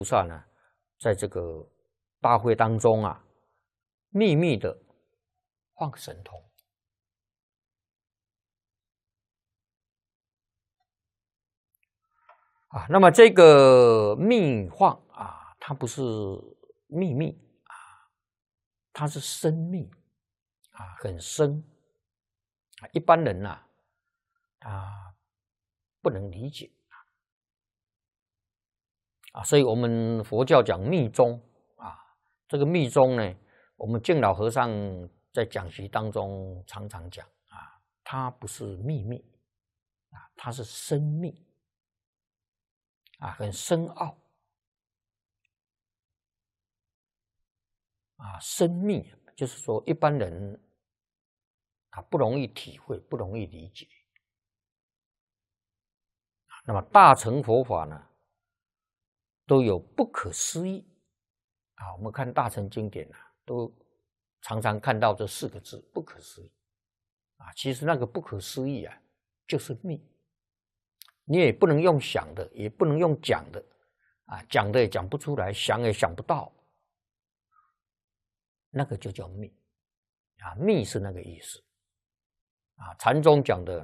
菩萨呢，在这个大会当中啊，秘密的放神通啊。那么这个密放啊，它不是秘密啊，它是深密啊，很深啊，一般人呐不能理解啊，所以我们佛教讲密宗啊，这个密宗呢，我们净老和尚在讲习当中常常讲啊，它不是秘密啊，它是深密啊，很深奥啊，深密就是说一般人啊不容易体会，不容易理解。那么大乘佛法呢，都有不可思议啊。我们看大乘经典啊，都常常看到这4个字不可思议啊。其实那个不可思议啊，就是密，你也不能用想的，也不能用讲的啊，讲的也讲不出来，想也想不到，那个就叫密啊。密是那个意思啊。禅宗讲的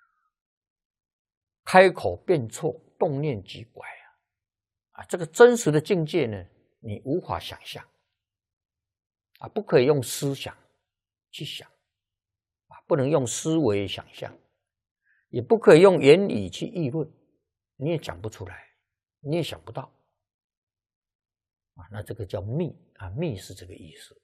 开口便错，动念即拐啊，这个真实的境界呢，你无法想象啊，不可以用思想去想啊，不能用思维想象，也不可以用言语去议论，你也讲不出来，你也想不到啊。那这个叫密啊，密是这个意思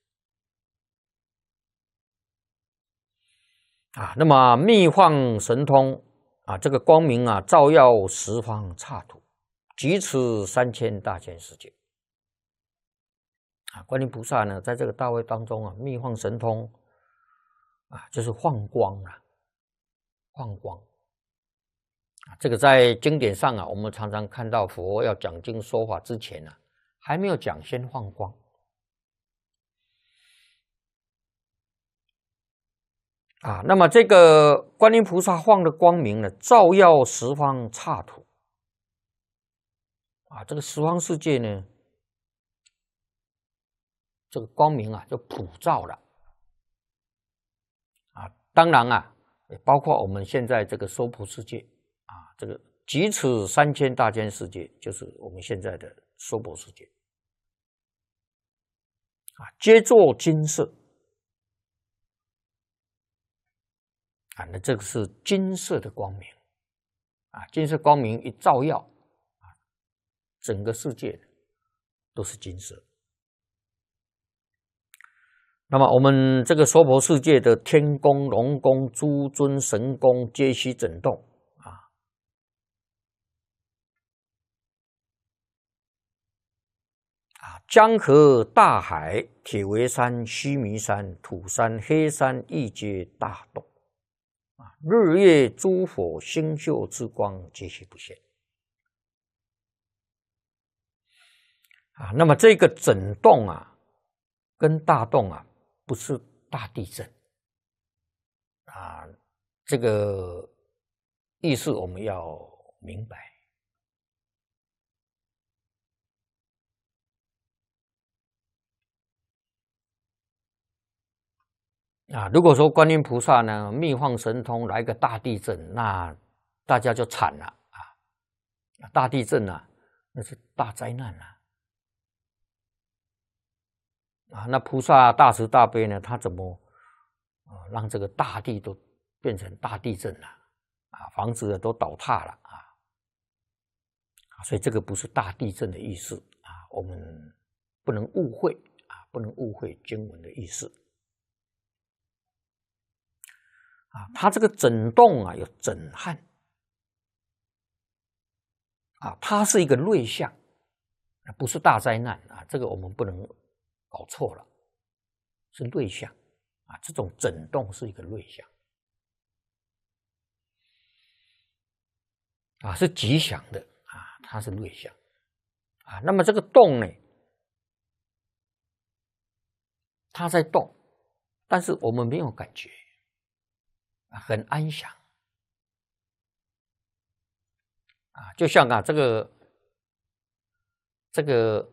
啊。那么密放神通啊，这个光明啊，照耀十方刹土，举此3000大千世界啊。观音菩萨呢，在这个大会当中啊，密放神通啊，就是放光啊，放光啊。这个在经典上啊，我们常常看到佛要讲经说法之前啊，还没有讲，先放光啊。那么这个观音菩萨放的光明呢，照耀十方刹土啊。这个十方世界呢，这个光明啊，就普照了啊。当然啊，也包括我们现在这个娑婆世界啊，这个举此3000大千世界，就是我们现在的娑婆世界啊，皆作金色啊。那这个是金色的光明啊，金色光明一照耀啊，整个世界都是金色。那么我们这个娑婆世界的天宫、龙宫、诸尊神宫皆悉震动啊。江河大海、铁围山、须弥山、土山、黑山亦皆大动啊。日月诸火星宿之光皆悉不现啊。那么这个震动啊，跟大动啊，不是大地震啊，这个意思我们要明白啊。如果说观音菩萨呢，密放神通来个大地震，那大家就惨了啊。大地震啊，那是大灾难啊。那菩萨大慈大悲呢，他怎么让这个大地都变成大地震了啊？房子都倒塌了啊。所以这个不是大地震的意思啊，我们不能误会啊，不能误会经文的意思啊。它这个震动啊，有震撼啊，它是一个瑞相，不是大灾难啊，这个我们不能搞错了，是瑞相啊，这种震动是一个瑞相啊，是吉祥的啊，它是瑞相啊。那么这个动呢，它在动，但是我们没有感觉啊，很安详啊。就像啊，这个这个